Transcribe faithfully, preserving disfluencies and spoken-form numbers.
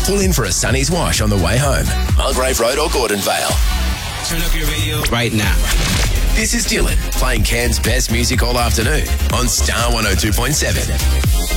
Pull in for a Sunny's wash on the way home. Mulgrave Road or Gordonvale. Turn up your radio right now. This is Dylan playing Cairns' best music all afternoon on Star one oh two point seven.